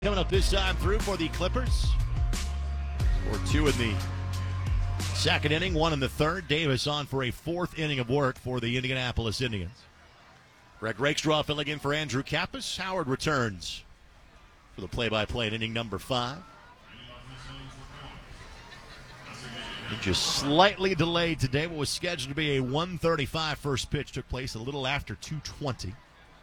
Coming up this time through for the Clippers. Or two in the second inning, one in the third. Davis on for a fourth inning of work for the Indianapolis Indians. Greg Rakestraw filling in for Andrew Kappas. Howard returns for the play-by-play in inning number 5. Just slightly delayed today. What was scheduled to be a 1:35 first pitch took place a little after 2:20.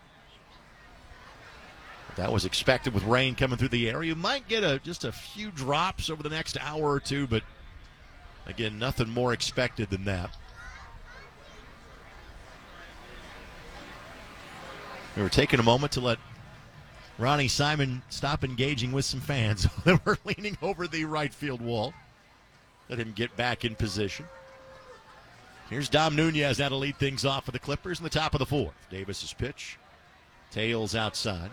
That was expected with rain coming through the area. You might get just a few drops over the next hour or two, but again, nothing more expected than that. We were taking a moment to let Ronnie Simon stop engaging with some fans that were leaning over the right field wall. Let him get back in position. Here's Dom Nunez now to lead things off for the Clippers in the top of the fourth. Davis's pitch. Tails outside.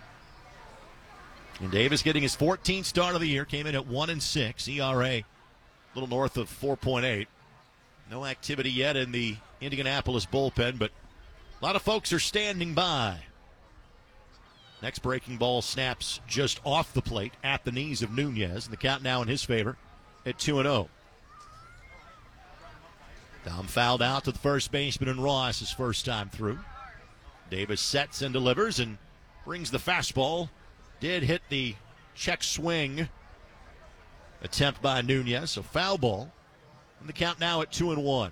And Davis getting his 14th start of the year. Came in at 1-6. ERA a little north of 4.8. No activity yet in the Indianapolis bullpen, but a lot of folks are standing by. Next breaking ball snaps just off the plate at the knees of Nunez. And the count now in his favor at 2-0. Dom fouled out to the first baseman and Ross his first time through. Davis sets and delivers and brings the fastball. Did hit the check swing attempt by Nunez, so foul ball. And the count now at 2-1.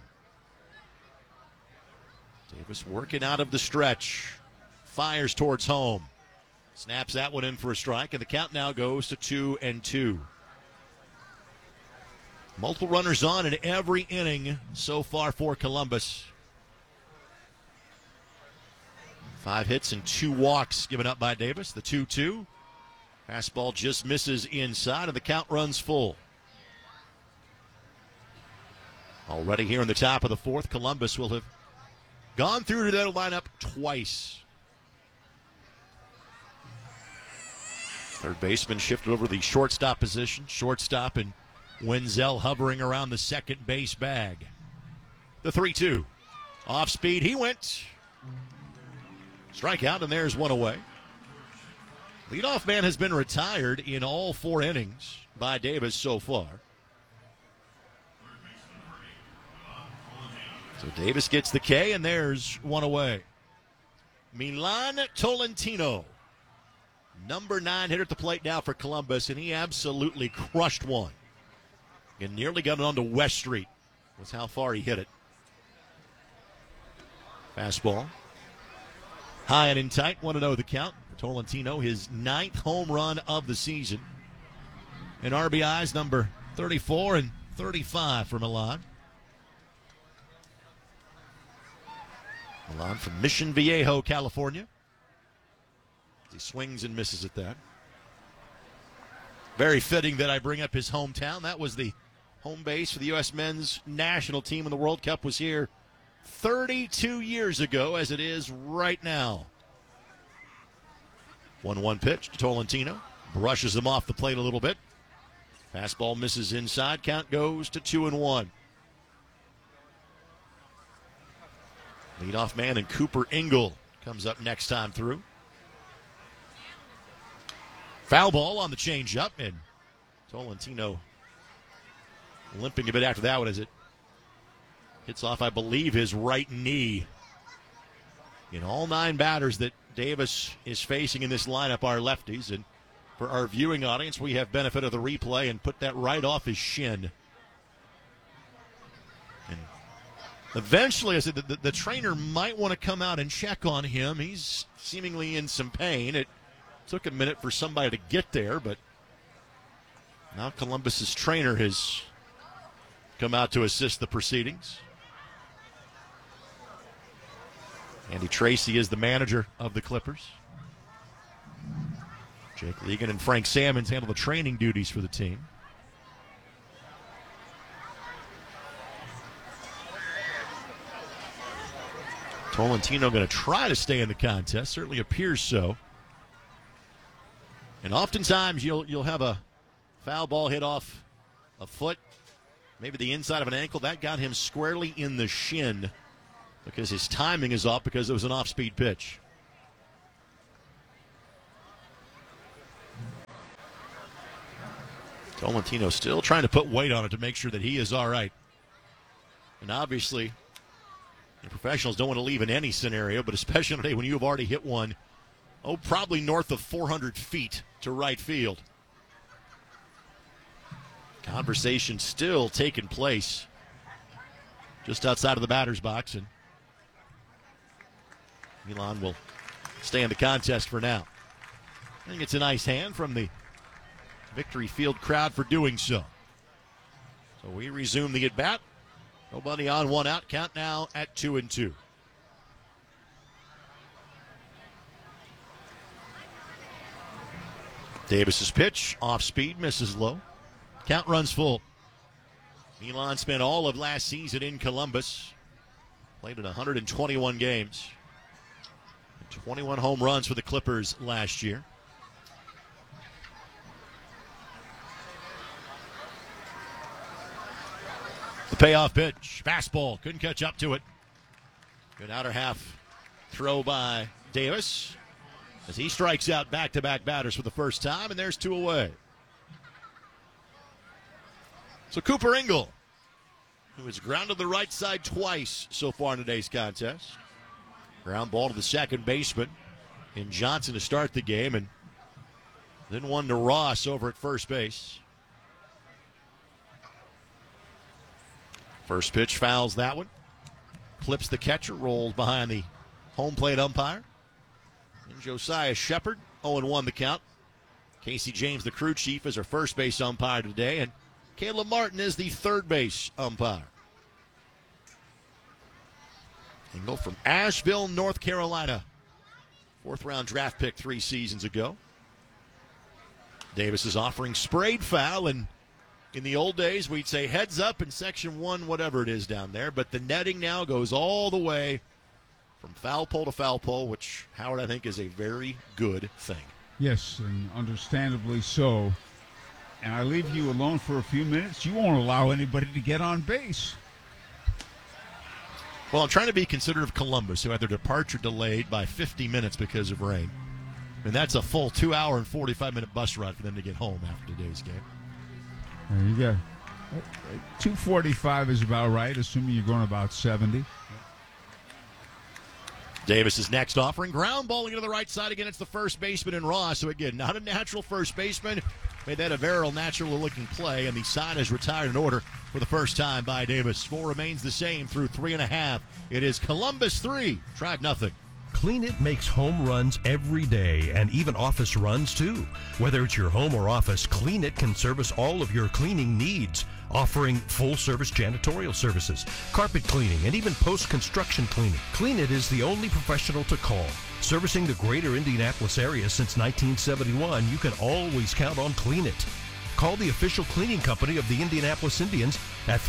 Davis working out of the stretch. Fires towards home. Snaps that one in for a strike, and the count now goes to 2-2. Multiple runners on in every inning so far for Columbus. 5 hits and 2 walks given up by Davis. The 2-2. Fastball just misses inside, and the count runs full. Already here in the top of the fourth, Columbus will have gone through to their lineup twice. Third baseman shifted over to the shortstop position. Shortstop and Wenzel hovering around the second base bag. The 3-2. Off speed, he went. Strikeout, and there's one away. Leadoff man has been retired in all 4 innings by Davis so far. So Davis gets the K, and there's one away. Milan Tolentino, number 9 hitter at the plate now for Columbus, and he absolutely crushed one. And nearly got it onto West Street. Was how far he hit it. Fastball. High and in tight, 1-0 the count. Tolentino, his 9th home run of the season. And RBIs number 34 and 35 for Milan. Milan from Mission Viejo, California. He swings and misses at that. Very fitting that I bring up his hometown. That was the home base for the U.S. men's national team when the World Cup was here 32 years ago, as it is right now. 1-1 pitch to Tolentino. Brushes him off the plate a little bit. Fastball misses inside. Count goes to 2-1. Leadoff man and Cooper Ingle comes up next time through. Foul ball on the changeup, and Tolentino limping a bit after that one as it hits off, I believe, his right knee. In all 9 batters that Davis is facing in this lineup are lefties, and for our viewing audience, we have benefit of the replay and put that right off his shin. And eventually, I said the trainer might want to come out and check on him. He's seemingly in some pain. It took a minute for somebody to get there, but now Columbus's trainer has come out to assist the proceedings. Andy Tracy is the manager of the Clippers. Jake Legan and Frank Sammons handle the training duties for the team. Tolentino going to try to stay in the contest. Certainly appears so. And oftentimes you'll have a foul ball hit off a foot, maybe the inside of an ankle. That got him squarely in the shin because his timing is off because it was an off-speed pitch. Tolentino still trying to put weight on it to make sure that he is all right. And obviously, the professionals don't want to leave in any scenario, but especially today when you have already hit one, probably north of 400 feet to right field. Conversation still taking place just outside of the batter's box, and Milan will stay in the contest for now. I think it's a nice hand from the Victory Field crowd for doing so. So we resume the at-bat. Nobody on, one out. Count now at 2-2. Davis's pitch, off speed, misses low. Count runs full. Milan spent all of last season in Columbus. Played in 121 games. 21 home runs for the Clippers last year. The payoff pitch, fastball, couldn't catch up to it. Good outer half throw by Davis as he strikes out back-to-back batters for the first time, and there's two away. So Cooper Ingle, who has grounded the right side twice so far in today's contest. Ground ball to the second baseman in Johnson to start the game, and then one to Ross over at first base. First pitch fouls that one. Clips the catcher, rolls behind the home plate umpire. And Josiah Shepard, 0-1 the count. Casey James, the crew chief, is our first base umpire today, and Caleb Martin is the third base umpire. Ingle from Asheville, North Carolina. Fourth-round draft pick 3 seasons ago. Davis is offering sprayed foul, and in the old days, we'd say heads up in Section 1, whatever it is down there. But the netting now goes all the way from foul pole to foul pole, which, Howard, I think is a very good thing. Yes, and understandably so. And I leave you alone for a few minutes. You won't allow anybody to get on base. Well, I'm trying to be considerate of Columbus, who had their departure delayed by 50 minutes because of rain. And that's a full 2-hour and 45-minute bus ride for them to get home after today's game. There you go. 245 is about right, assuming you're going about 70. Davis is next, offering ground balling to the right side again. It's the first baseman in Ross. So again, not a natural first baseman. Made that a very natural-looking play, and the side is retired in order for the first time by Davis. Score remains the same through 3.5. It is Columbus 3, Tribe nothing. Clean It makes home runs every day and even office runs too. Whether it's your home or office, Clean It can service all of your cleaning needs, offering full-service janitorial services, carpet cleaning, and even post-construction cleaning. Clean It is the only professional to call. Servicing the greater Indianapolis area since 1971, you can always count on Clean It. Call the official cleaning company of the Indianapolis Indians at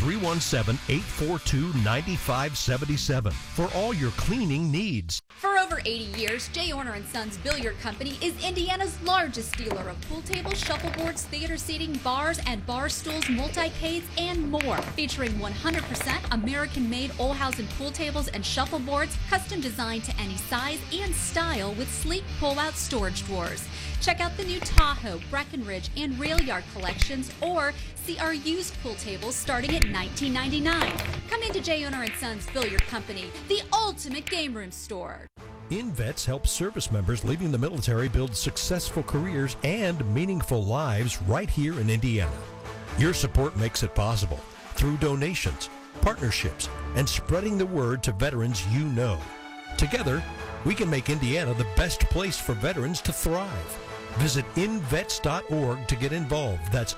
317-842-9577 for all your cleaning needs. For over 80 years, J. Orner & Sons Billiard Company is Indiana's largest dealer of pool tables, shuffleboards, theater seating, bars and bar stools, multi-cades, and more. Featuring 100% American-made Olhausen pool tables and shuffleboards, custom designed to any size and style with sleek pull-out storage drawers. Check out the new Tahoe, Breckenridge, and Rail Yard collections, or see our used pool tables starting at $19.99. Come into J. Orner & Sons Billiard Company, the ultimate game room store. InVets helps service members leaving the military build successful careers and meaningful lives right here in Indiana. Your support makes it possible through donations, partnerships, and spreading the word to veterans you know. Together, we can make Indiana the best place for veterans to thrive. Visit invets.org to get involved. That's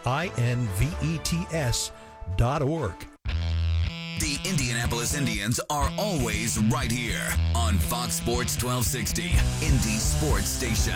INVETS.org. The Indianapolis Indians are always right here on Fox Sports 1260, Indy Sports Station.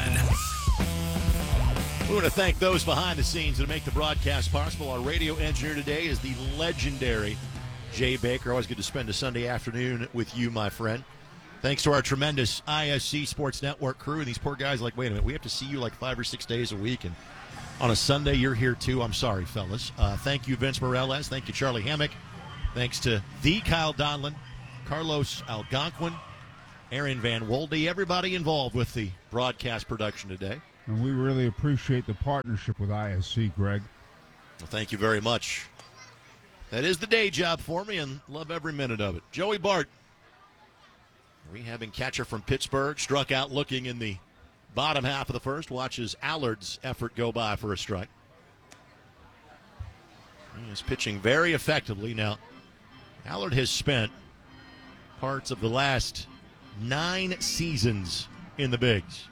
We want to thank those behind the scenes that make the broadcast possible. Our radio engineer today is the legendary Jay Baker. Always good to spend a Sunday afternoon with you, my friend. Thanks to our tremendous ISC Sports Network crew. And these poor guys are like, wait a minute, we have to see you like 5 or 6 days a week. And on a Sunday, you're here too. I'm sorry, fellas. Thank you, Vince Morales. Thank you, Charlie Hammock. Thanks to the Kyle Donlin, Carlos Algonquin, Aaron Van Wolde, everybody involved with the broadcast production today. And we really appreciate the partnership with ISC, Greg. Well, thank you very much. That is the day job for me, and love every minute of it. Joey Bart, rehabbing catcher from Pittsburgh, struck out looking in the bottom half of the first. Watches Allard's effort go by for a strike. He is pitching very effectively. Now, Allard has spent parts of the last 9 seasons in the bigs.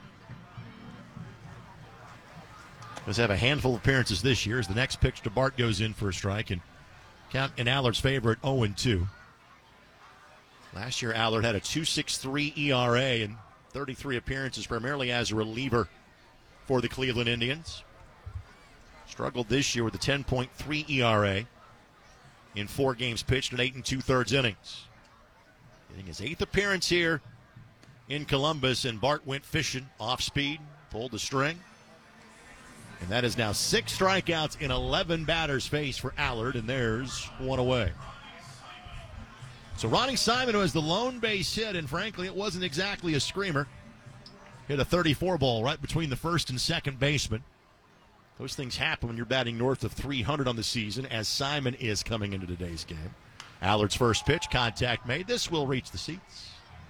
Does have a handful of appearances this year as the next pitch to Bart goes in for a strike, and count in Allard's favor at 0-2. Last year, Allard had a 2.63 ERA and 33 appearances, primarily as a reliever for the Cleveland Indians. Struggled this year with a 10.3 ERA in 4 games pitched in 8 2/3 innings. Getting his 8th appearance here in Columbus, and Bart went fishing off speed, pulled the string. And that is now 6 strikeouts in 11 batters faced for Allard, and there's 1 away. So Ronnie Simon was the lone base hit, and frankly, it wasn't exactly a screamer. Hit a 34 ball right between the first and second baseman. Those things happen when you're batting north of 300 on the season, as Simon is coming into today's game. Allard's first pitch, contact made. This will reach the seats.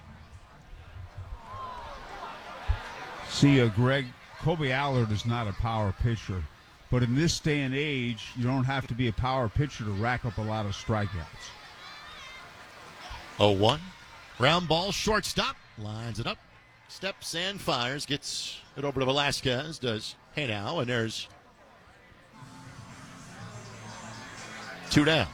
See, Greg, Kobe Allard is not a power pitcher, but in this day and age, you don't have to be a power pitcher to rack up a lot of strikeouts. 0-1. Ground ball, shortstop, lines it up, steps and fires, gets it over to Velasquez, does Haynow, and there's 2 down.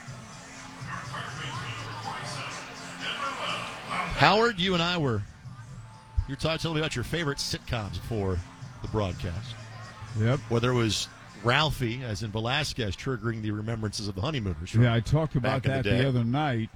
Howard, you and I were, you're telling me about your favorite sitcoms before the broadcast. Yep. Whether it was Ralphie, as in Velasquez, triggering the remembrances of the Honeymooners. Yeah, I talked about that the other night.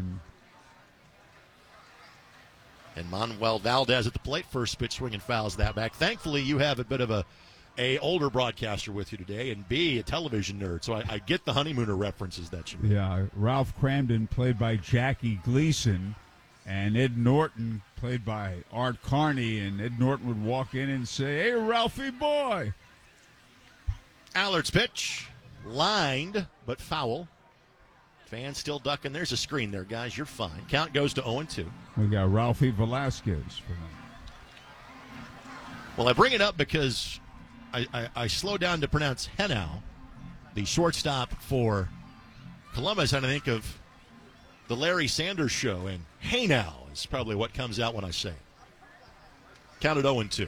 And Manuel Valdez at the plate, first pitch swing and fouls that back. Thankfully, you have a bit of a older broadcaster with you today, and B, a television nerd. So I get the Honeymooner references that you made. Yeah, Ralph Cramden, played by Jackie Gleason, and Ed Norton, played by Art Carney. And Ed Norton would walk in and say, "Hey, Ralphie boy." Allard's pitch, lined but foul. Fans still ducking. There's a screen there, guys. You're fine. Count goes to 0-2. We got Ralphie Velasquez for them. Well, I bring it up because I slow down to pronounce Haynow, the shortstop for Columbus, and I think of the Larry Sanders Show, and Haynow is probably what comes out when I say it. Counted 0-2.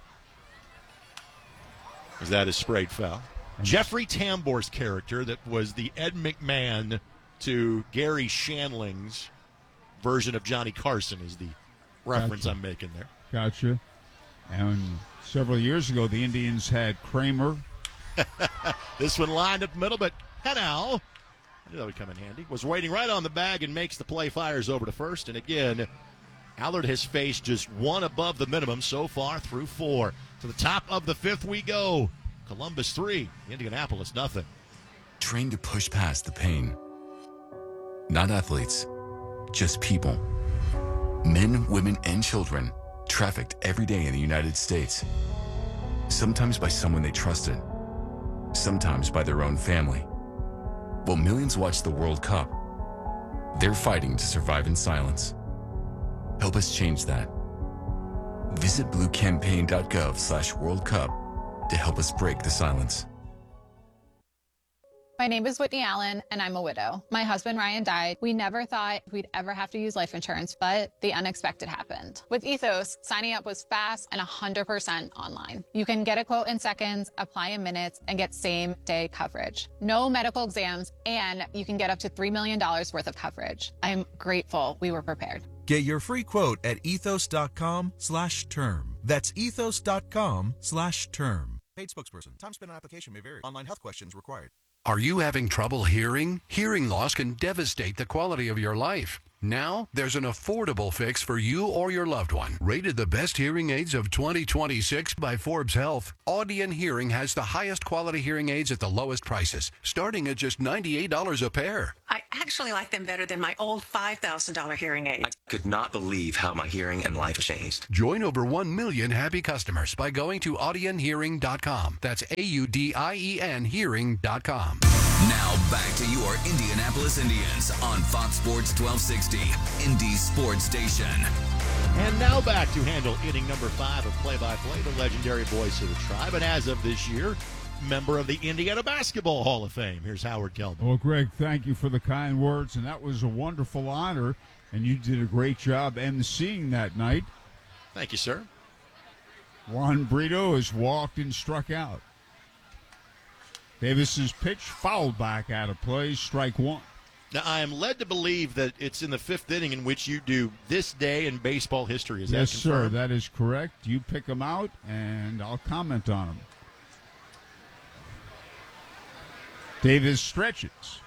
As that is sprayed foul. Jeffrey Tambor's character that was the Ed McMahon to Gary Shandling's version of Johnny Carson is the reference I'm making there. Gotcha. And several years ago, the Indians had Kramer. This one lined up the middle, but Haynow, I knew that would come in handy, was waiting right on the bag and makes the play, fires over to first. And again, Allard has faced just 1 above the minimum so far through 4. To the top of the 5th we go. Columbus 3, Indianapolis nothing. Trained to push past the pain. Not athletes, just people. Men, women, and children trafficked every day in the United States. Sometimes by someone they trusted, sometimes by their own family. While millions watch the World Cup, they're fighting to survive in silence. Help us change that. Visit bluecampaign.gov/World Cup to help us break the silence. My name is Whitney Allen, and I'm a widow. My husband, Ryan, died. We never thought we'd ever have to use life insurance, but the unexpected happened. With Ethos, signing up was fast and 100% online. You can get a quote in seconds, apply in minutes, and get same-day coverage. No medical exams, and you can get up to $3 million worth of coverage. I'm grateful we were prepared. Get your free quote at ethos.com/term. That's ethos.com/term. Paid spokesperson. Time spent on application may vary. Online health questions required. Are you having trouble hearing? Hearing loss can devastate the quality of your life. Now, there's an affordable fix for you or your loved one. Rated the best hearing aids of 2026 by Forbes Health, Audion Hearing has the highest quality hearing aids at the lowest prices, starting at just $98 a pair. I actually like them better than my old $5,000 hearing aids. I could not believe how my hearing and life changed. Join over 1 million happy customers by going to audionhearing.com. That's AUDIEN hearing.com. Now back to your Indianapolis Indians on Fox Sports 1260, Indy's sports station. And now back to handle inning number 5 of play-by-play, the legendary voice of the tribe, and as of this year, member of the Indiana Basketball Hall of Fame. Here's Howard Gelman. Well, Greg, thank you for the kind words, and that was a wonderful honor, and you did a great job emceeing that night. Thank you, sir. Juan Brito has walked and struck out. Davis's pitch fouled back out of play, strike one. Now, I am led to believe that it's in the 5th inning in which you do this day in baseball history. Is yes, that confirmed? sir, that is correct. You pick them out, and I'll comment on them. Davis stretches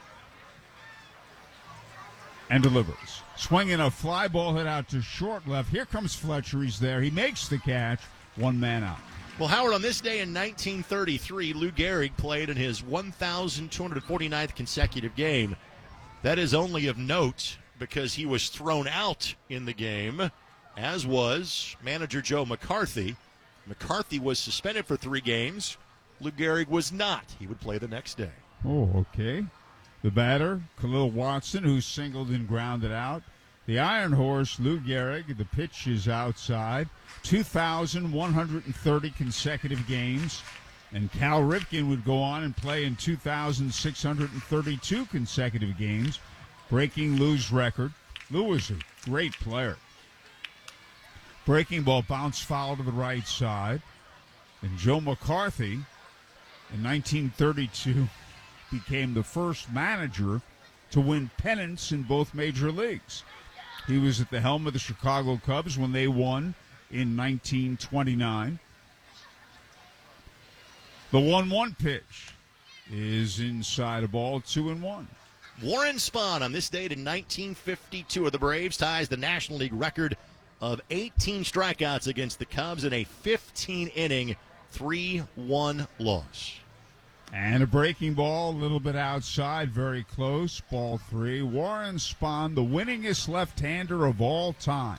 and delivers. Swinging a fly ball hit out to short left. Here comes Fletcher. He's there. He makes the catch. One man out. Well, Howard, on this day in 1933, Lou Gehrig played in his 1,249th consecutive game. That is only of note because he was thrown out in the game, as was manager Joe McCarthy. McCarthy was suspended for 3 games. Lou Gehrig was not. He would play the next day. Oh, okay. The batter, Khalil Watson, who singled and grounded out. The Iron Horse, Lou Gehrig. The pitch is outside. 2,130 consecutive games. And Cal Ripken would go on and play in 2,632 consecutive games, breaking Lou's record. Lou was a great player. Breaking ball bounced foul to the right side. And Joe McCarthy, in 1932, became the first manager to win pennants in both major leagues. He was at the helm of the Chicago Cubs when they won in 1929. The 1-1 pitch is inside a ball, 2-1. Warren Spahn on this date in 1952 of the Braves ties the National League record of 18 strikeouts against the Cubs in a 15-inning 3-1 loss. And a breaking ball, a little bit outside, very close, ball 3. Warren Spahn, the winningest left-hander of all time,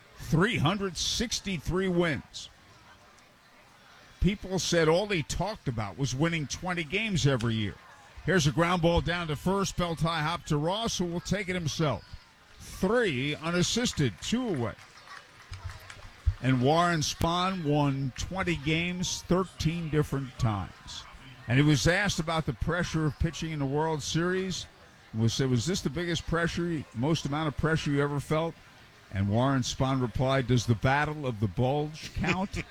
363 wins. People said all he talked about was winning 20 games every year. Here's a ground ball down to first, belt high hop to Ross, who will take it himself. 3 unassisted, 2 away. And Warren Spahn won 20 games 13 different times. And he was asked about the pressure of pitching in the World Series. Was this the biggest pressure, most amount of pressure you ever felt? And Warren Spahn replied, does the Battle of the Bulge count?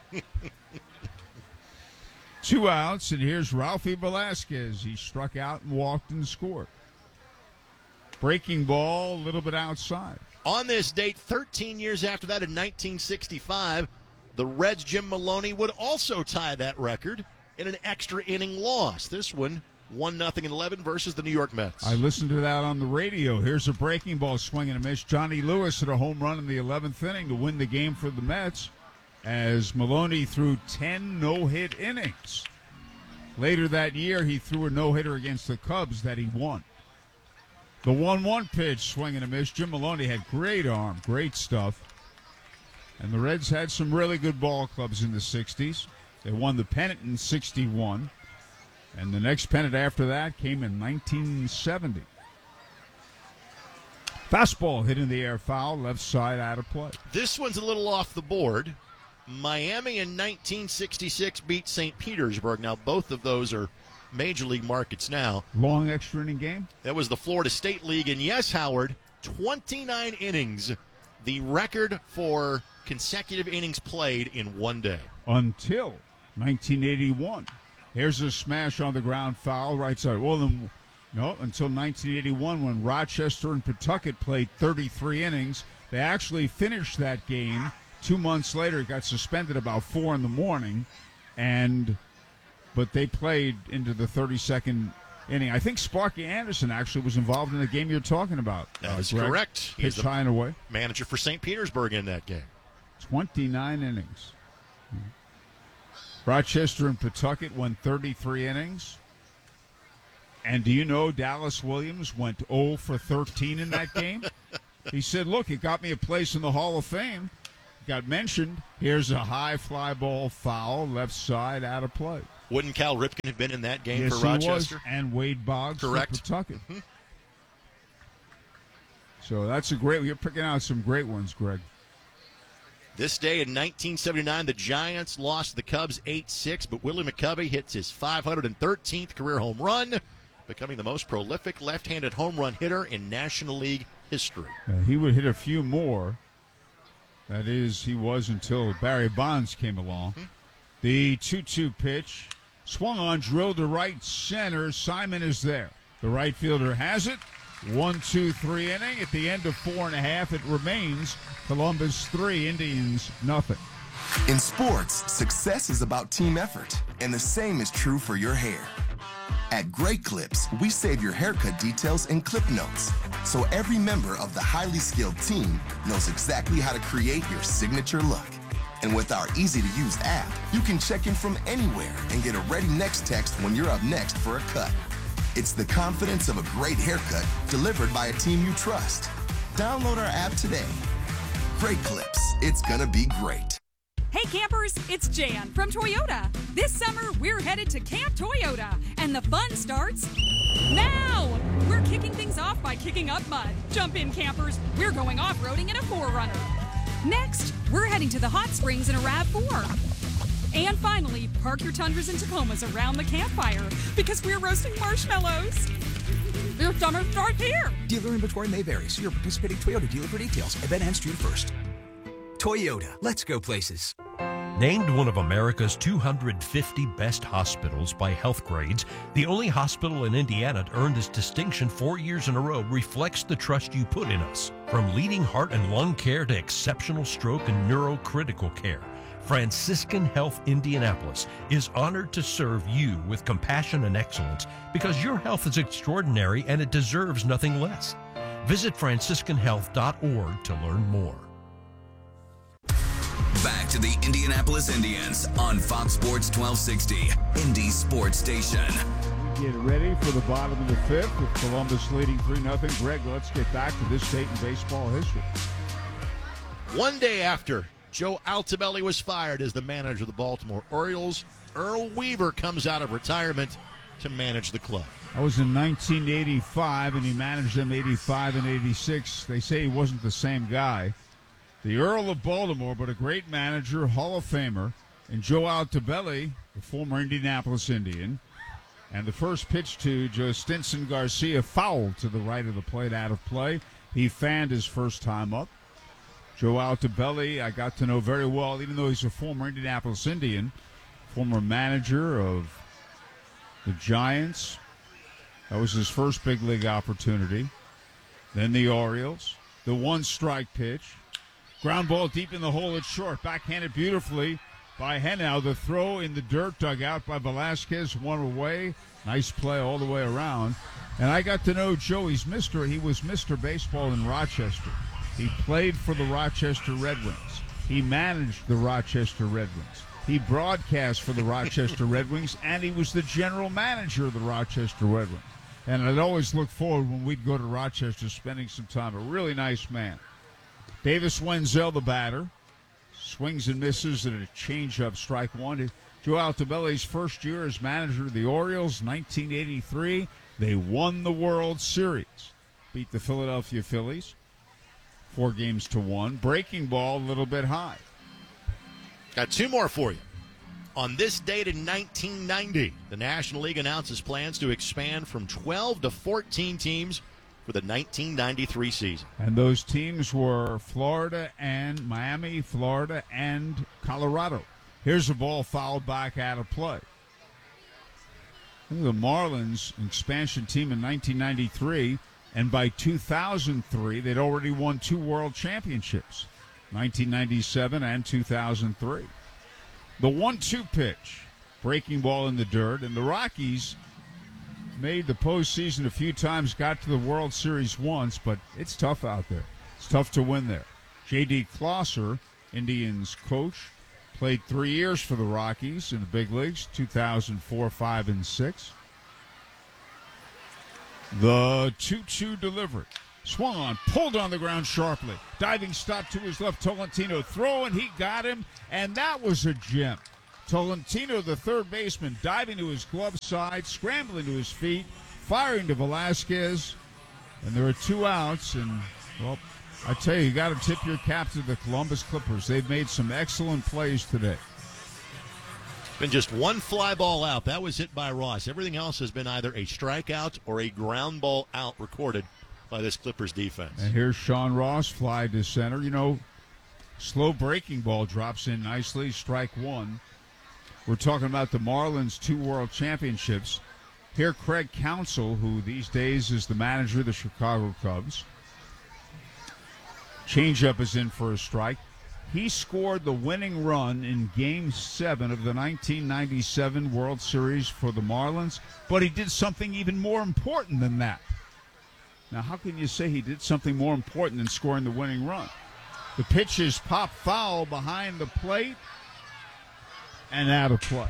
2 outs, and here's Ralphie Velasquez. He struck out and walked and scored. Breaking ball, a little bit outside. On this date, 13 years after that, in 1965, the Reds' Jim Maloney would also tie that record in an extra inning loss. This one, 1-0 in 11 versus the New York Mets. I listened to that on the radio. Here's a breaking ball, swing and a miss. Johnny Lewis hit a home run in the 11th inning to win the game for the Mets, as Maloney threw 10 no-hit innings. Later that year, he threw a no-hitter against the Cubs that he won. The 1-1 pitch, swing and a miss. Jim Maloney had great arm, great stuff. And the Reds had some really good ball clubs in the 60s. They won the pennant in 61. And the next pennant after that came in 1970. Fastball hit in the air, foul, left side out of play. This one's a little off the board. Miami in 1966 beat St. Petersburg. Now, both of those are major league markets now. Long extra inning game? That was the Florida State League. And yes, Howard, 29 innings, the record for consecutive innings played in one day. Until 1981. Here's a smash on the ground, foul, right side. Well, then, no, until 1981 when Rochester and Pawtucket played 33 innings. They actually finished that game. 2 months later, it got suspended about 4 in the morning, but they played into the 32nd inning. I think Sparky Anderson actually was involved in the game you're talking about. That is Greg. correct. Pitch high and away. Manager for St. Petersburg in that game. 29 innings. Rochester and Pawtucket won 33 innings. And do you know Dallas Williams went 0 for 13 in that game? He said, look, it got me a place in the Hall of Fame. Got mentioned. Here's a high fly ball foul, left side, out of play. Wouldn't Cal Ripken have been in that game Yes, for Rochester? He was, and Wade Boggs Correct. for Pawtucket. So that's a great – you're picking out some great ones, Greg. This day in 1979, the Giants lost the Cubs 8-6, but Willie McCovey hits his 513th career home run, becoming the most prolific left-handed home run hitter in National League history. He would hit a few more. That is, he was until Barry Bonds came along. The 2-2 pitch, swung on, drilled to right center. Simon is there. The right fielder has it. 1-2-3 inning. At the end of 4.5, it remains Columbus 3, Indians nothing. In sports, success is about team effort, and the same is true for your hair. At Great Clips, we save your haircut details in clip notes, so every member of the highly skilled team knows exactly how to create your signature look. And with our easy-to-use app, you can check in from anywhere and get a ready next text when you're up next for a cut. It's the confidence of a great haircut delivered by a team you trust. Download our app today. Great Clips. It's gonna be great. Hey campers, it's Jan from Toyota. This summer, we're headed to Camp Toyota, and the fun starts now! We're kicking things off by kicking up mud. Jump in, campers. We're going off-roading in a 4Runner. Next, we're heading to the hot springs in a RAV4. And finally, park your Tundras and Tacomas around the campfire because we're roasting marshmallows. Your summer starts here. Dealer inventory may vary. See your participating Toyota dealer for details. Event ends June 1st. Toyota, let's go places. Named one of America's 250 best hospitals by Healthgrades, the only hospital in Indiana to earn this distinction 4 years in a row reflects the trust you put in us. From leading heart and lung care to exceptional stroke and neurocritical care, Franciscan Health Indianapolis is honored to serve you with compassion and excellence because your health is extraordinary and it deserves nothing less. Visit franciscanhealth.org to learn more. Back to the Indianapolis Indians on Fox Sports 1260, Indy Sports Station. Get ready for the bottom of the fifth with Columbus leading 3-0. Greg, let's get back to this date in baseball history. One day after Joe Altobelli was fired as the manager of the Baltimore Orioles, Earl Weaver comes out of retirement to manage the club. That was in 1985, and he managed them 85 and 86. They say he wasn't the same guy. The Earl of Baltimore, but a great manager, Hall of Famer, and Joe Altobelli, the former Indianapolis Indian. And the first pitch to Joe Stinson Garcia, foul to the right of the plate, out of play. He fanned his first time up. Joe Altobelli, I got to know very well, even though he's a former Indianapolis Indian, former manager of the Giants. That was his first big league opportunity. Then the Orioles. The one-strike pitch. Ground ball deep in the hole at short. Backhanded beautifully by Henao. The throw in the dirt dug out by Velasquez. One away. Nice play all the way around. And I got to know Joe. He was Mr. Baseball in Rochester. He played for the Rochester Red Wings. He managed the Rochester Red Wings. He broadcast for the Rochester Red Wings, and he was the general manager of the Rochester Red Wings. And I'd always look forward when we'd go to Rochester spending some time. A really nice man. Davis Wenzel, the batter, swings and misses at a changeup, strike one. Joe Altobelli's first year as manager of the Orioles, 1983. They won the World Series. Beat the Philadelphia Phillies 4-1. Breaking ball a little bit high. Got two more for you. On this date in 1990, the National League announces plans to expand from 12 to 14 teams for the 1993 season. And those teams were Florida and Miami, Florida and Colorado. Here's a ball fouled back out of play. The Marlins expansion team in 1993, and by 2003, they'd already won 2 world championships, 1997 and 2003. The 1-2 pitch, breaking ball in the dirt, and the Rockies made the postseason a few times, got to the World Series once, but it's tough out there. It's tough to win there. J.D. Closser, Indians coach, played 3 years for the Rockies in the big leagues, 2004, 5, and 6. The 2-2 delivery. Swung on, pulled on the ground sharply. Diving stop to his left, Tolentino throwing, he got him, and that was a gem. Tolentino, the third baseman, diving to his glove side, scrambling to his feet, firing to Velasquez, and there are 2 outs, and, well, I tell you got to tip your cap to the Columbus Clippers. They've made some excellent plays today. Been just one fly ball out. That was hit by Ross. Everything else has been either a strikeout or a ground ball out recorded by this Clippers defense. And here's Sean Ross, fly to center. You know, slow breaking ball drops in nicely, strike one. We're talking about the Marlins' 2 world championships. Here, Craig Counsell, who these days is the manager of the Chicago Cubs. Changeup is in for a strike. He scored the winning run in Game 7 of the 1997 World Series for the Marlins, but he did something even more important than that. Now, how can you say he did something more important than scoring the winning run? The pitch is popped foul behind the plate and out of play.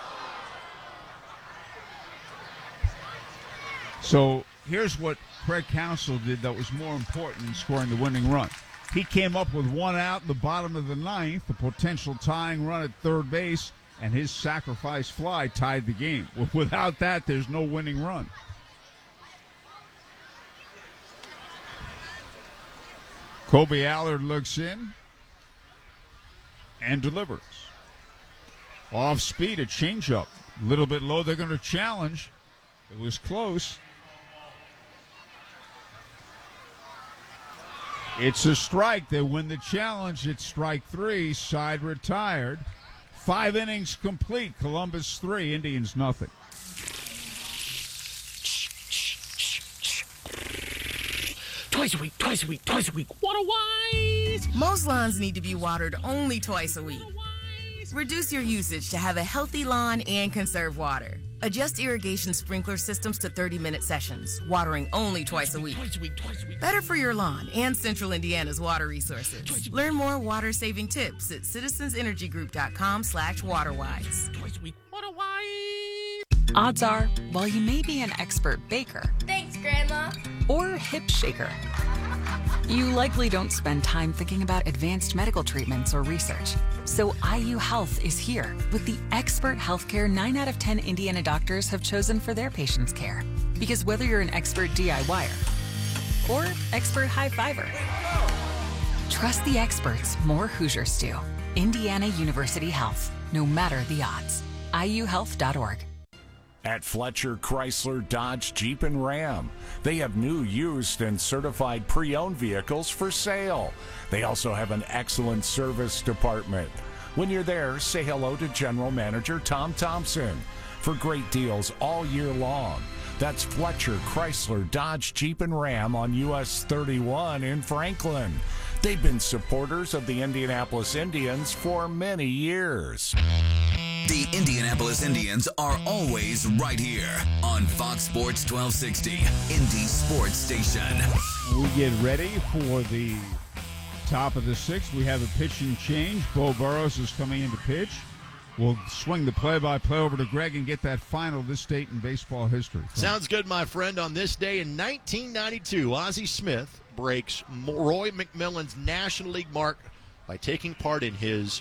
So here's what Craig Counsell did that was more important than scoring the winning run. He came up with 1 out in the bottom of the 9th, the potential tying run at third base, and his sacrifice fly tied the game. Without that, there's no winning run. Kobe Allard looks in and delivers. Off speed, a changeup. A little bit low, they're going to challenge. It was close. It's a strike. They win the challenge. It's strike 3. Side retired. 5 innings complete. Columbus 3, Indians nothing. Twice a week, twice a week, twice a week. Water-wise! Most lawns need to be watered only twice a week. Reduce your usage to have a healthy lawn and conserve water. Adjust irrigation sprinkler systems to 30-minute sessions, watering only twice a week. Better for your lawn and Central Indiana's water resources. Learn more water-saving tips at citizensenergygroup.com/waterwise. Twice a week. Water-wise! Odds are, while you may be an expert baker, thanks, Grandma, or hip shaker, you likely don't spend time thinking about advanced medical treatments or research. So IU Health is here with the expert healthcare 9 out of 10 Indiana doctors have chosen for their patients' care. Because whether you're an expert DIYer or expert high-fiver, trust the experts more Hoosiers do. Indiana University Health, no matter the odds. IUhealth.org. At Fletcher Chrysler Dodge Jeep and Ram, they have new, used, and certified pre-owned vehicles for sale. They also have an excellent service department. When you're there, say hello to General Manager Tom Thompson for great deals all year long. That's Fletcher Chrysler Dodge Jeep and Ram on US 31 in Franklin. They've been supporters of the Indianapolis Indians for many years. The Indianapolis Indians are always right here on Fox Sports 1260, Indy Sports Station. We get ready for the top of the 6th. We have a pitching change. Bo Burrows is coming in to pitch. We'll swing the play-by-play over to Greg and get that final this date in baseball history. Sounds good, my friend. On this day in 1992, Ozzie Smith breaks Roy McMillan's National League mark by taking part in his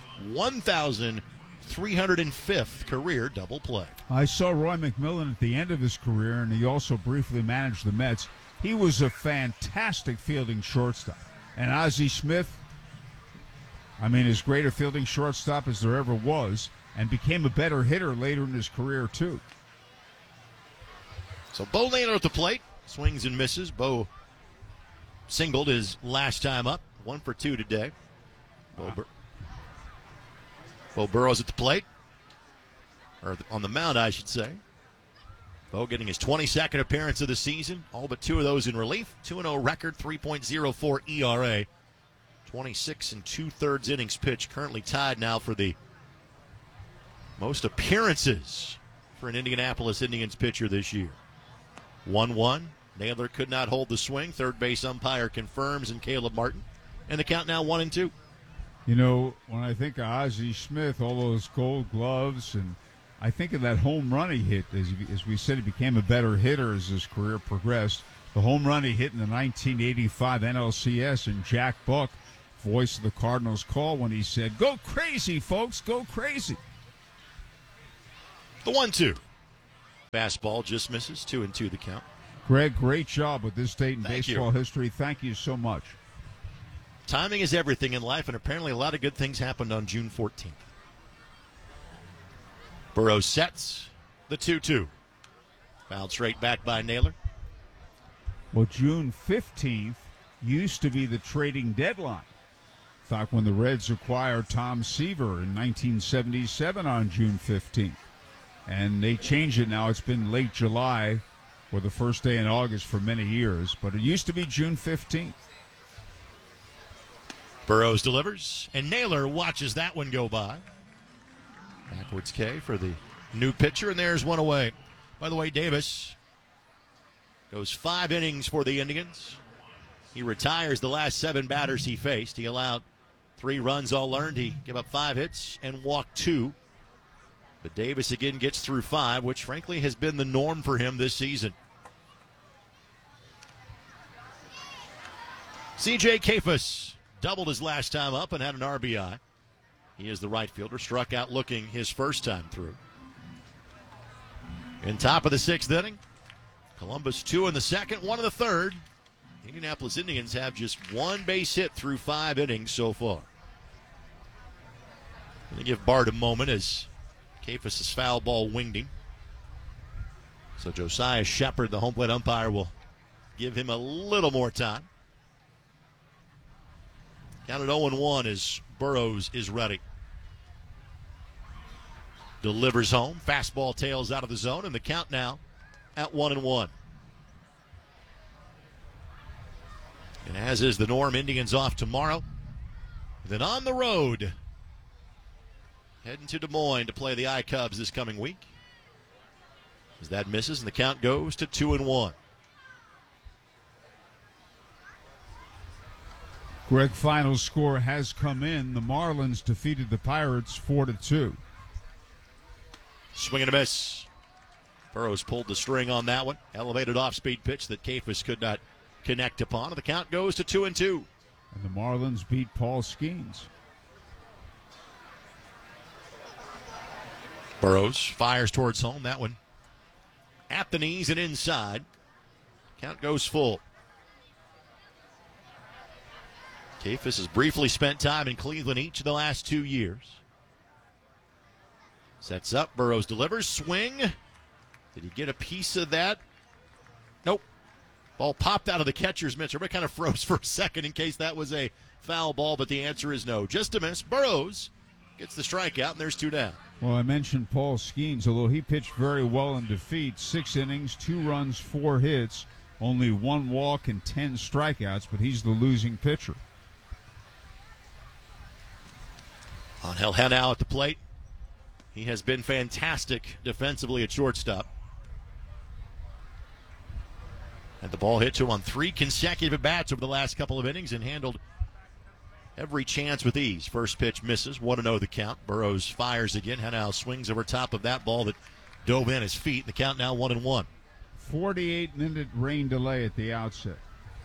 1,305th career double play. I saw Roy McMillan at the end of his career, and he also briefly managed the Mets. He was a fantastic fielding shortstop. And Ozzie Smith, I mean, as great a fielding shortstop as there ever was, and became a better hitter later in his career, too. So Bo Lehner at the plate, swings and misses. Bo singled his last time up, 1 for 2 today. Bo Burrows at the plate, or on the mound, I should say. Bo getting his 22nd appearance of the season, all but 2 of those in relief. 2-0 record, 3.04 ERA. 26 2/3 innings pitched, currently tied now for the most appearances for an Indianapolis Indians pitcher this year. 1-1. Naylor could not hold the swing. Third base umpire confirms, and Caleb Martin. And the count now 1-2. You know, when I think of Ozzie Smith, all those gold gloves and I think of that home run he hit. As we said, he became a better hitter as his career progressed. The home run he hit in the 1985 NLCS, and Jack Buck, voice of the Cardinals, call when he said, "Go crazy, folks, go crazy." The 1-2. Fastball just misses. 2-2 the count. Greg, great job with this date in Thank baseball history. Thank you so much. Timing is everything in life, and apparently a lot of good things happened on June 14th. Burrows sets the 2-2. Fouled straight back by Naylor. Well, June 15th used to be the trading deadline. In fact, when the Reds acquired Tom Seaver in 1977 on June 15th. And they changed it now. It's been late July or the first day in August for many years. But it used to be June 15th. Burrows delivers, and Naylor watches that one go by. Backwards K for the new pitcher, and there's one away. By the way, Davis goes 5 innings for the Indians. He retires the last 7 batters he faced. He allowed 3 runs all earned. He gave up 5 hits and walked 2. But Davis again gets through 5, which frankly has been the norm for him this season. C.J. Kayfus doubled his last time up and had an RBI. He is the right fielder, struck out looking his first time through. In top of the 6th inning, Columbus 2 in the 2nd, 1 in the 3rd. Indianapolis Indians have just 1 base hit through 5 innings so far. Going to give Bart a moment as Kayfus' foul ball winged him. So Josiah Shepard, the home plate umpire, will give him a little more time. Counted 0-1 as Burrows is ready. Delivers home. Fastball tails out of the zone, and the count now at 1-1. And as is the norm, Indians off tomorrow. Then on the road, heading to Des Moines to play the I-Cubs this coming week. As that misses, and the count goes to 2-1. Greg, final score has come in. The Marlins defeated the Pirates 4-2. Swing and a miss. Burrows pulled the string on that one. Elevated off-speed pitch that Kayfus could not connect upon. And the count goes to 2-2. And the Marlins beat Paul Skeens. Burrows fires towards home. That one at the knees and inside. Count goes full. Kayfus has briefly spent time in Cleveland each of the last 2 years. Sets up. Burrows delivers. Swing. Did he get a piece of that? Nope. Ball popped out of the catcher's mitt. Everybody kind of froze for a second in case that was a foul ball, but the answer is no. Just a miss. Burrows gets the strikeout, and there's 2 down. Well, I mentioned Paul Skeens, although he pitched very well in defeat. 6 innings, 2 runs, 4 hits, only 1 walk and 10 strikeouts, but he's the losing pitcher. Angel Henao at the plate. He has been fantastic defensively at shortstop. Had the ball hit to him on 3 consecutive at-bats over the last couple of innings and handled every chance with ease. First pitch misses. 1-0 the count. Burrows fires again. Henao swings over top of that ball that dove in his feet. The count now 1-1. 48-minute rain delay at the outset.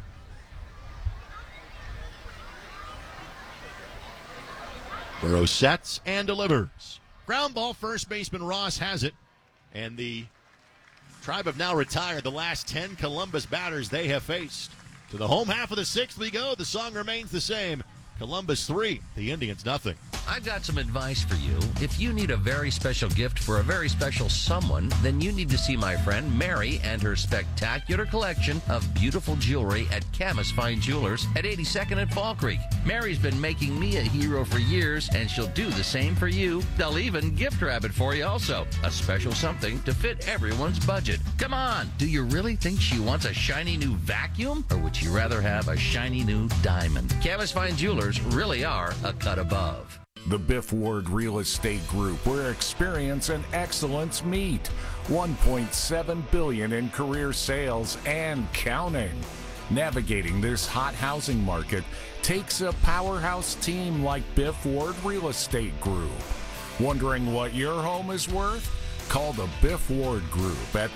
Burrows sets and delivers. Ground ball, first baseman Ross has it. And the Tribe have now retired the last 10 Columbus batters they have faced. To the home half of the 6th we go. The song remains the same. Columbus 3, the Indians nothing. I've got some advice for you. If you need a very special gift for a very special someone, then you need to see my friend Mary and her spectacular collection of beautiful jewelry at Camas Fine Jewelers at 82nd and Fall Creek. Mary's been making me a hero for years, and she'll do the same for you. They'll even gift wrap it for you also. A special something to fit everyone's budget. Come on, do you really think she wants a shiny new vacuum? Or would she rather have a shiny new diamond? Camas Fine Jewelers really are a cut above. The Biff Ward Real Estate Group, where experience and excellence meet. $1.7 billion in career sales and counting. Navigating this hot housing market takes a powerhouse team like Biff Ward Real Estate Group. Wondering what your home is worth? Call the Biff Ward Group at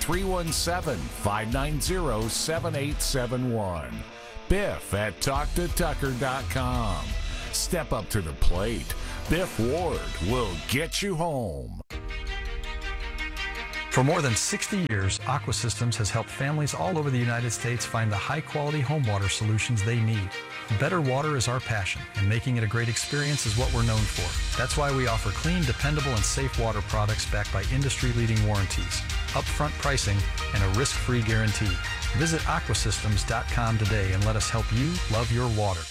317-590-7871. Biff at TalkToTucker.com. Step up to the plate. Biff Ward will get you home. For more than 60 years, Aqua Systems has helped families all over the United States find the high-quality home water solutions they need. Better water is our passion, and making it a great experience is what we're known for. That's why we offer clean, dependable, and safe water products backed by industry-leading warranties, upfront pricing, and a risk-free guarantee. Visit aquasystems.com today and let us help you love your water.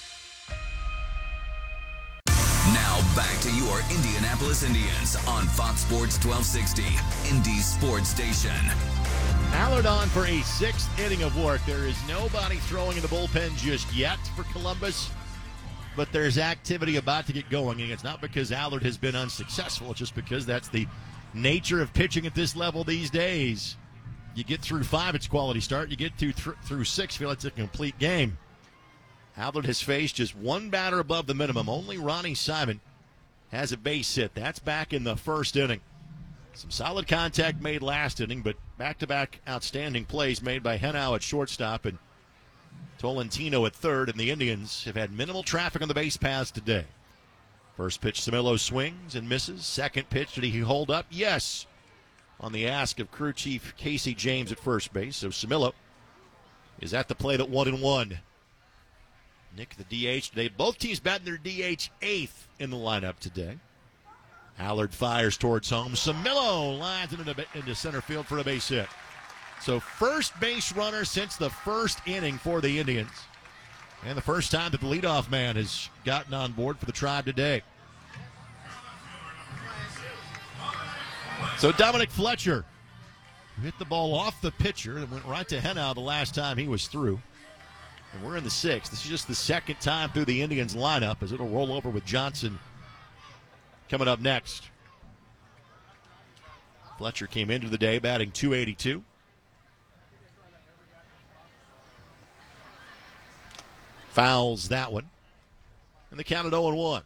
Now back to your Indianapolis Indians on Fox Sports 1260, Indy's sports station. Allard on for a sixth inning of work. There is nobody throwing in the bullpen just yet for Columbus, but there's activity about to get going. And it's not because Allard has been unsuccessful. It's just because that's the nature of pitching at this level these days. You get through 5, it's quality start. You get through 6, feel like it's a complete game. Allard has faced just one batter above the minimum. Only Ronnie Simon has a base hit. That's back in the first inning. Some solid contact made last inning, but back-to-back outstanding plays made by Henao at shortstop and Tolentino at third, and the Indians have had minimal traffic on the base paths today. First pitch, Samillo swings and misses. Second pitch, did he hold up? Yes, on the ask of crew chief Casey James at first base. So Samillo is at the plate at 1-1. Nick, the DH today. Both teams batting their DH 8th in the lineup today. Allard fires towards home. Samillo lines it into center field for a base hit. So first base runner since the first inning for the Indians. And the first time that the leadoff man has gotten on board for the Tribe today. So Dominic Fletcher hit the ball off the pitcher and went right to Henao the last time he was through. And we're in the 6th. This is just the second time through the Indians lineup as it'll roll over with Johnson coming up next. Fletcher came into the day batting .282. Fouls that one. And the count at 0-1.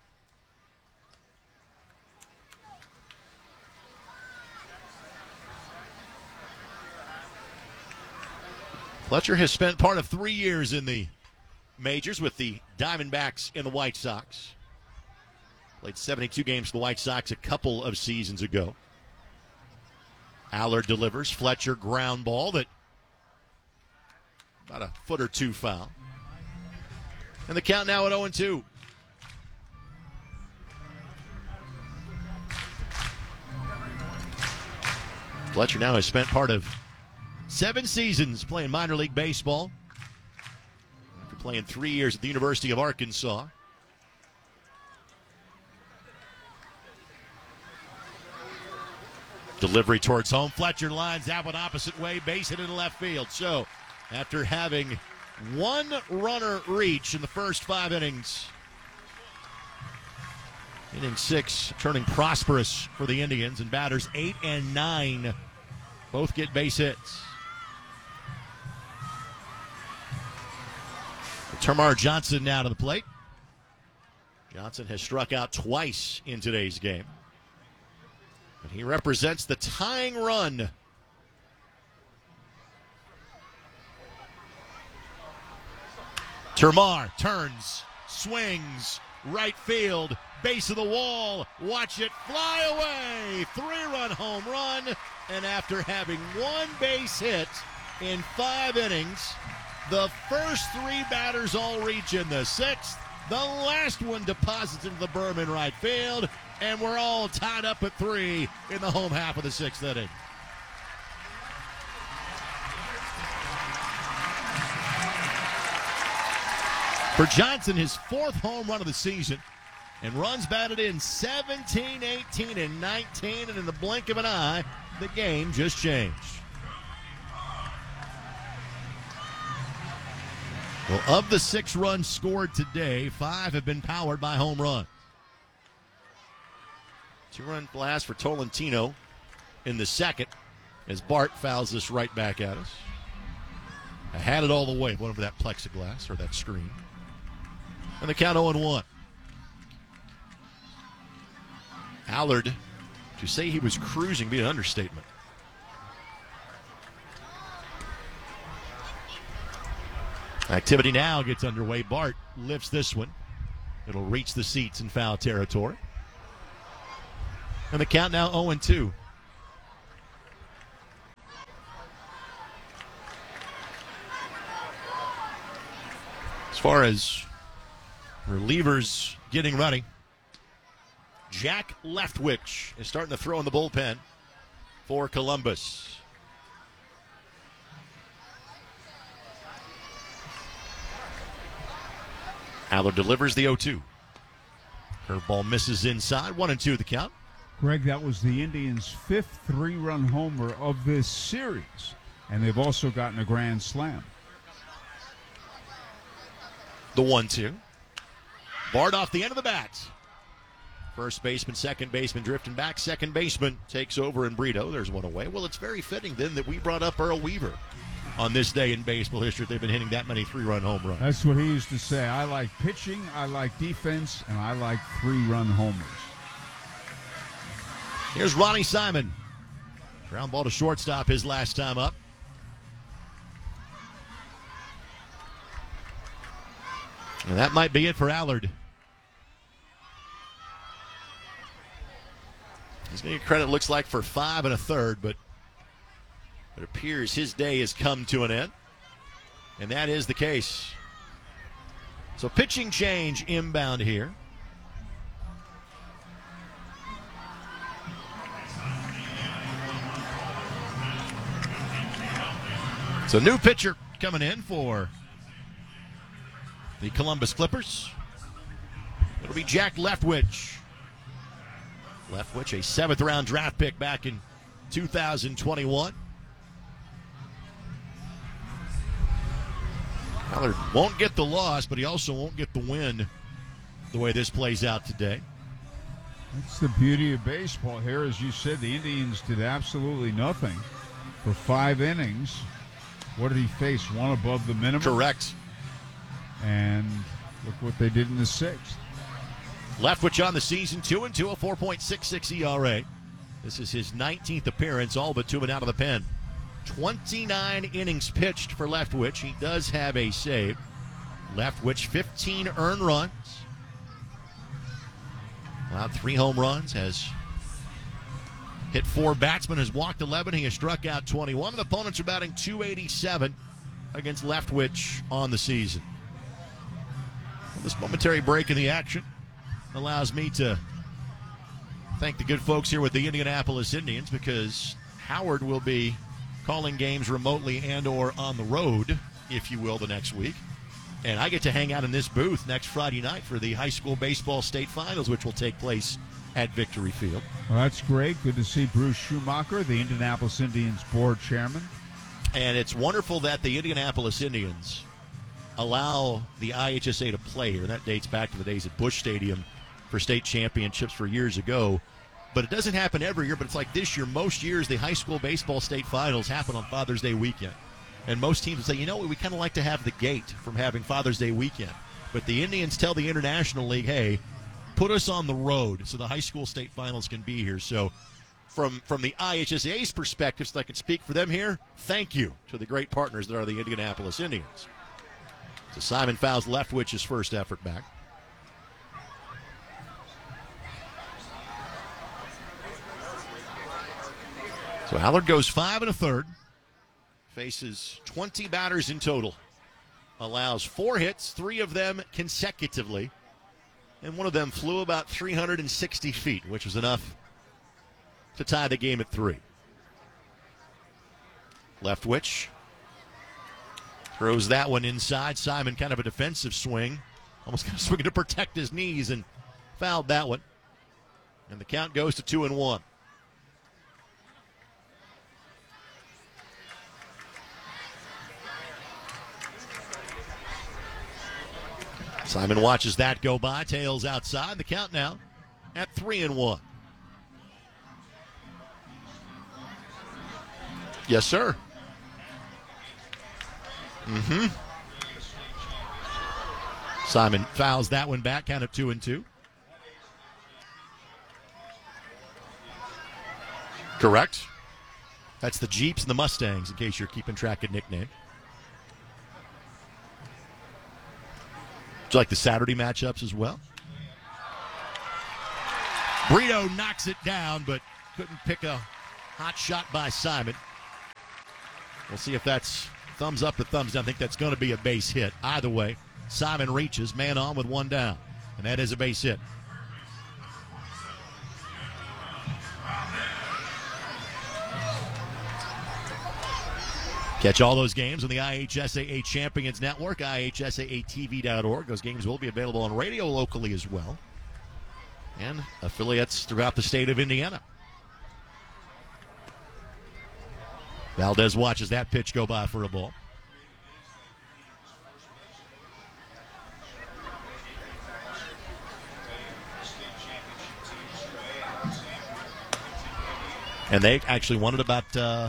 Fletcher has spent part of 3 years in the majors with the Diamondbacks and the White Sox. Played 72 games for the White Sox a couple of seasons ago. Allard delivers. Fletcher ground ball that about a foot or two foul. And the count now at 0-2. Fletcher now has spent part of 7 seasons playing minor league baseball. After playing 3 years at the University of Arkansas. Delivery towards home. Fletcher lines that one opposite way. Base hit into left field. So, after having one runner reach in the first 5 innings, inning 6 turning prosperous for the Indians, and batters 8 and 9 both get base hits. Termarr Johnson now to the plate. Johnson has struck out twice in today's game. And he represents the tying run. Termarr turns, swings, right field, base of the wall. Watch it fly away. 3-run home run. And after having one base hit in 5 innings, the first 3 batters all reach in the 6th. The last one deposits into the berm in right field, and we're all tied up at 3 in the home half of the 6th inning. For Johnson, his 4th home run of the season, and runs batted in 17, 18, and 19, and in the blink of an eye, the game just changed. Well, of the 6 runs scored today, 5 have been powered by home runs. 2-run blast for Tolentino in the 2nd as Bart fouls this right back at us. I had it all the way, went over that plexiglass or that screen. And the count 0-1. Allard To say he was cruising would be an understatement. Activity now gets underway. Bart lifts this one. It'll reach the seats in foul territory. And the count now 0-2. As far as relievers getting ready, Jack Leftwich is starting to throw in the bullpen for Columbus. Allard delivers the 0-2. Curveball misses inside. 1-2 the count. Greg, that was the Indians' 5th 3-run homer of this series. And they've also gotten a grand slam. The 1-2. Bart off the end of the bat. First baseman, second baseman drifting back. Second baseman takes over in Brito. There's one away. Well, it's very fitting then that we brought up Earl Weaver on this day in baseball history. They've been hitting that many 3-run home runs. That's what he used to say. I like pitching, I like defense, and I like 3-run homers. Here's Ronnie Simon. Ground ball to shortstop his last time up. And that might be it for Allard. He's going to get credit, looks like, for 5 1/3, but it appears his day has come to an end. And that is the case. So pitching change inbound here. So new pitcher coming in for the Columbus Clippers. It'll be Jack Leftwich. Leftwich, a 7th-round draft pick back in 2021. Allard won't get the loss, but he also won't get the win the way this plays out today. That's the beauty of baseball here. As you said, the Indians did absolutely nothing for 5 innings. What did he face? One above the minimum? Correct. And look what they did in the 6th. Leftwich on the season, 2-2, a 4.66 ERA. This is his 19th appearance, all but 2 out of the pen. 29 innings pitched for Leftwich. He does have a save. Leftwich, 15 earned runs. Allowed 3 home runs, has hit 4 batsmen, has walked 11. He has struck out 21. The opponents are batting .287 against Leftwich on the season. Well, this momentary break in the action allows me to thank the good folks here with the Indianapolis Indians, because Howard will be calling games remotely and or on the road, if you will, the next week. And I get to hang out in this booth next Friday night for the high school baseball state finals, which will take place at Victory Field. Well, that's great. Good to see Bruce Schumacher, the Indianapolis Indians board chairman. And it's wonderful that the Indianapolis Indians allow the IHSA to play here. That dates back to the days at Busch Stadium for state championships for years ago. But it doesn't happen every year, but it's like this year. Most years, the high school baseball state finals happen on Father's Day weekend. And most teams will say, you know what, we kind of like to have the gate from having Father's Day weekend. But the Indians tell the International League, hey, put us on the road so the high school state finals can be here. So from the IHSA's perspective, so I can speak for them here, thank you to the great partners that are the Indianapolis Indians. So Simon fouls Leftwich's first effort back. So Allard goes 5 1/3. Faces 20 batters in total. Allows 4 hits, 3 of them consecutively. And one of them flew about 360 feet, which was enough to tie the game at 3. Leftwich throws that one inside. Simon kind of a defensive swing. Almost kind of swinging to protect his knees and fouled that one. And the count goes to 2-1. Simon watches that go by, tails outside. The count now at 3-1. Yes, sir. Simon fouls that one back, count of 2-2. Correct. That's the Jeeps and the Mustangs, in case you're keeping track of nicknames. Do you like the Saturday matchups as well? Brito knocks it down, but couldn't pick a hot shot by Simon. We'll see if that's thumbs up or thumbs down. I think that's going to be a base hit. Either way, Simon reaches, man on with one down, and that is a base hit. Catch all those games on the IHSAA Champions Network, IHSAATV.org. Those games will be available on radio locally as well, and affiliates throughout the state of Indiana. Valdez watches that pitch go by for a ball. And they actually won it about,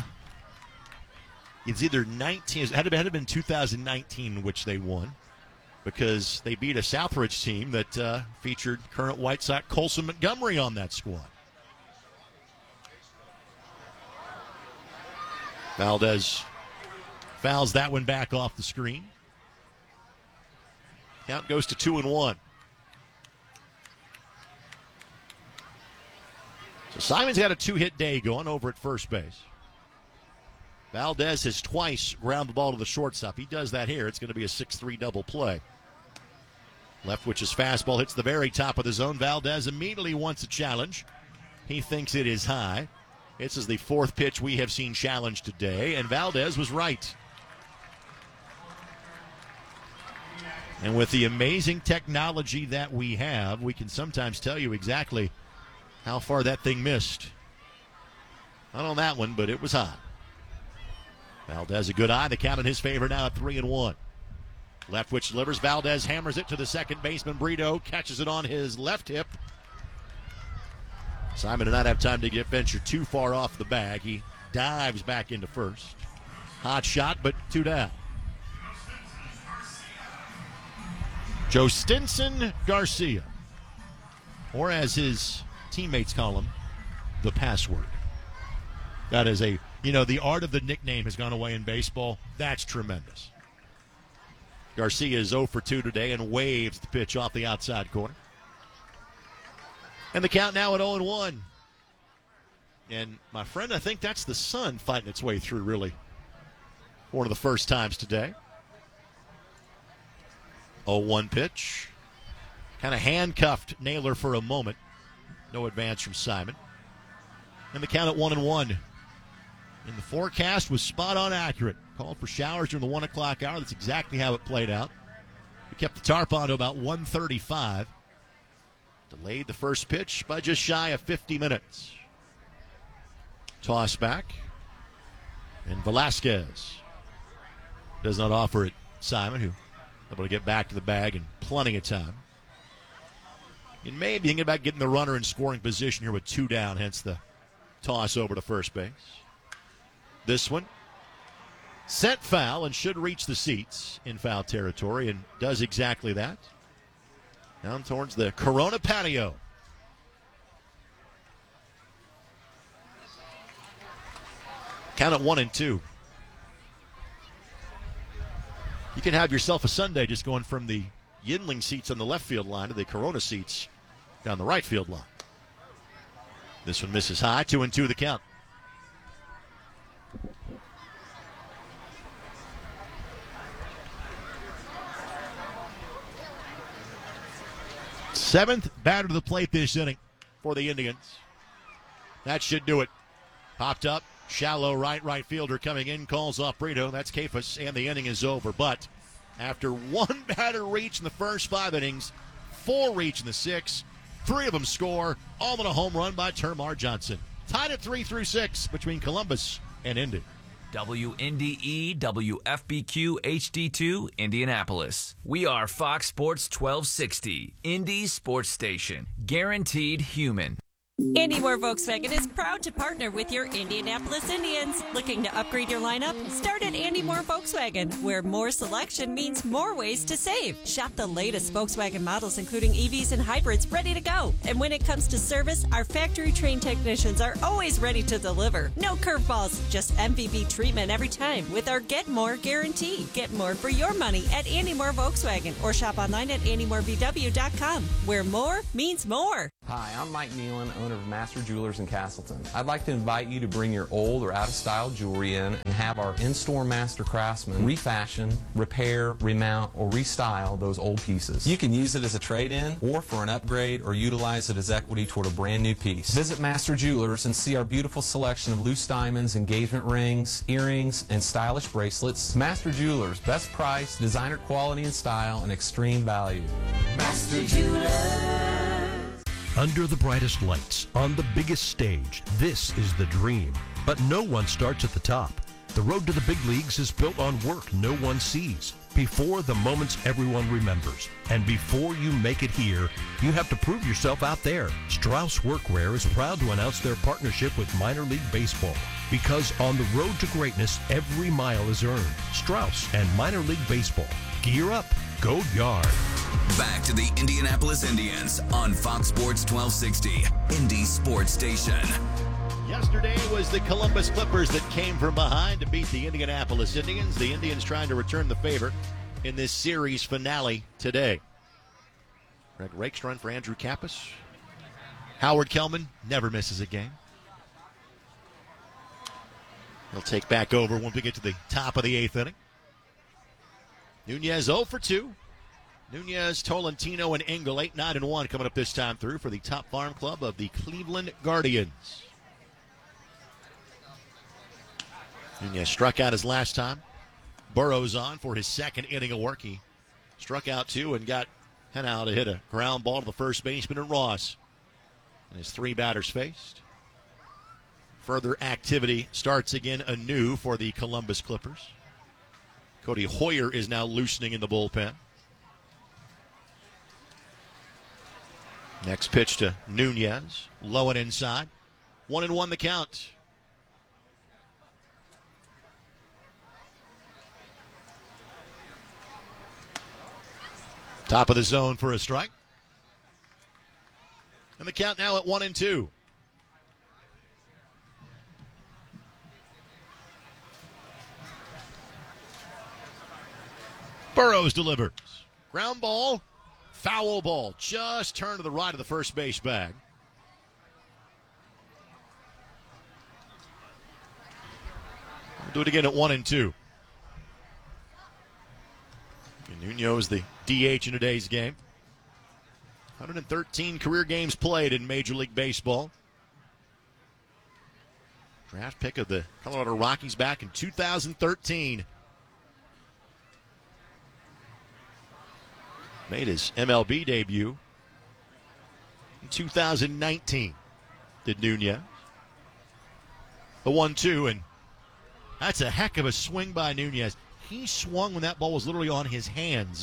it's either 19, it had to been 2019 which they won, because they beat a Southridge team that featured current White Sox Colson Montgomery on that squad. Valdez fouls that one back off the screen. Count goes to 2-1. So Simon's got a 2-hit day going over at first base. Valdez has twice ground the ball to the shortstop. He does that here. It's going to be a 6-3 double play. Leftwich's fastball hits the very top of the zone. Valdez immediately wants a challenge. He thinks it is high. This is the fourth pitch we have seen challenged today, and Valdez was right. And with the amazing technology that we have, we can sometimes tell you exactly how far that thing missed. Not on that one, but it was high. Valdez a good eye. The count in his favor now at 3-1. Leftwich delivers. Valdez hammers it to the second baseman. Brito catches it on his left hip. Simon did not have time to get Venture too far off the bag. He dives back into first. Hot shot, but 2 down. Joe Stinson Garcia, or as his teammates call him, the password. That is the art of the nickname has gone away in baseball. That's tremendous. Garcia is 0 for 2 today and waves the pitch off the outside corner. And the count now at 0-1. And my friend, I think that's the sun fighting its way through, really. One of the first times today. 0-1 pitch. Kind of handcuffed Naylor for a moment. No advance from Simon. And the count at 1-1. And the forecast was spot on accurate. Called for showers during the 1 o'clock hour. That's exactly how it played out. We kept the tarp on to about 1:35. Delayed the first pitch by just shy of 50 minutes. Toss back. And Velasquez does not offer it. Simon, who able to get back to the bag in plenty of time. And maybe thinking about getting the runner in scoring position here with 2 down, hence the toss over to first base. This one sent foul and should reach the seats in foul territory, and does exactly that. Down towards the Corona patio. Count at 1-2. You can have yourself a Sunday just going from the Yinling seats on the left field line to the Corona seats down the right field line. This one misses high. 2-2 the count. Seventh batter to the plate this inning for the Indians. That should do it. Popped up, shallow right fielder coming in, calls off Brito. That's Kefas, and the inning is over. But after 1 batter reach in the first 5 innings, 4 reach in the 6, 3 of them score, all on a home run by Termar Johnson. Tied at 3 through 6 between Columbus and Indy. WNDE WFBQ HD2 Indianapolis. We are Fox Sports 1260, Indy Sports Station. Guaranteed human. Andy Moore Volkswagen is proud to partner with your Indianapolis Indians. Looking to upgrade your lineup? Start at Andy Moore Volkswagen, where more selection means more ways to save. Shop the latest Volkswagen models, including EVs and hybrids, ready to go. And when it comes to service, our factory-trained technicians are always ready to deliver. No curveballs, just MVP treatment every time with our Get More guarantee. Get more for your money at Andy Moore Volkswagen or shop online at AndyMooreVW.com, where more means more. Hi, I'm Mike Nealon, owner of Master Jewelers in Castleton. I'd like to invite you to bring your old or out-of-style jewelry in and have our in-store master craftsmen refashion, repair, remount, or restyle those old pieces. You can use it as a trade-in or for an upgrade or utilize it as equity toward a brand new piece. Visit Master Jewelers and see our beautiful selection of loose diamonds, engagement rings, earrings, and stylish bracelets. Master Jewelers, best price, designer quality and style, and extreme value. Master Jewelers. Under the brightest lights, on the biggest stage, this is the dream. But no one starts at the top. The road to the big leagues is built on work no one sees, before the moments everyone remembers. And before you make it here, you have to prove yourself out there. Strauss Workwear is proud to announce their partnership with Minor League Baseball. Because on the road to greatness, every mile is earned. Strauss and Minor League Baseball. Gear up. Go Yard. Back to the Indianapolis Indians on Fox Sports 1260, Indy Sports Station. Yesterday was the Columbus Clippers that came from behind to beat the Indianapolis Indians. The Indians trying to return the favor in this series finale today. Greg Rakestrun for Andrew Kappas. Howard Kellman never misses a game. He'll take back over when we get to the top of the eighth inning. Nunez 0 for 2. Nunez, Tolentino, and Engel 8-9-1 coming up this time through for the top farm club of the Cleveland Guardians. Nunez struck out his last time. Burrows on for his second inning of work. He struck out 2 and got Henao to hit a ground ball to the first baseman and Ross. And his 3 batters faced. Further activity starts again anew for the Columbus Clippers. Cody Hoyer is now loosening in the bullpen. Next pitch to Nunez. Low and inside. 1-1 the count. Top of the zone for a strike. And the count now at 1-2. Burrows delivers. Ground ball, foul ball. Just turned to the right of the first base bag. We'll do it again at 1-2. Nuno the DH in today's game. 113 career games played in Major League Baseball. Draft pick of the Colorado Rockies back in 2013. Made his MLB debut in 2019. Did Nunez. The 1-2, and that's a heck of a swing by Nunez. He swung when that ball was literally on his hands.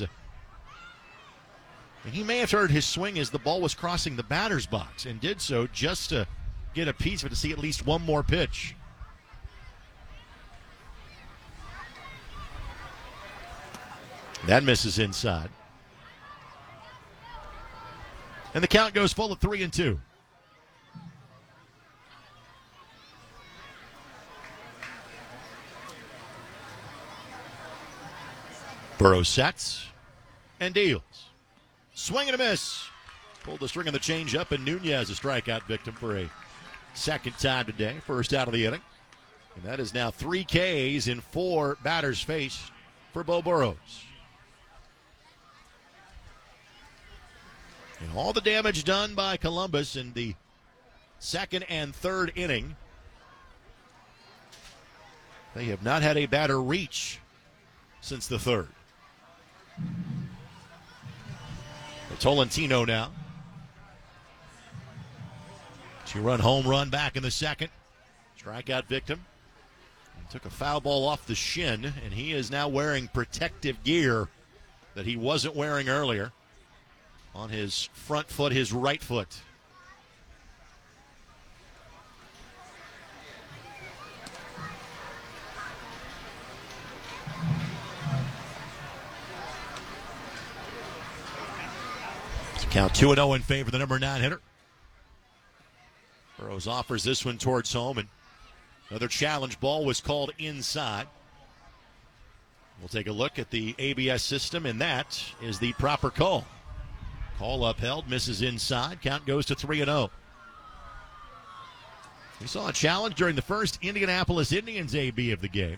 And he may have heard his swing as the ball was crossing the batter's box and did so just to get a piece of it to see at least one more pitch. That misses inside. And the count goes full of 3-2. Burrow sets and deals. Swing and a miss. Pulled the string of the changeup, and Nunez a strikeout victim for a second time today. First out of the inning. And that is now 3 Ks in 4 batters faced for Beau Burrows. And all the damage done by Columbus in the second and third inning. They have not had a batter reach since the third. Tolentino now. 2-run home run back in the second. Strikeout victim. He took a foul ball off the shin, and he is now wearing protective gear that he wasn't wearing earlier on his front foot, his right foot. Count 2-0 in favor of the number 9 hitter. Burrows offers this one towards home, and another challenge ball was called inside. We'll take a look at the ABS system, and that is the proper call. Call upheld, misses inside. Count goes to 3-0. We saw a challenge during the first Indianapolis Indians AB of the game.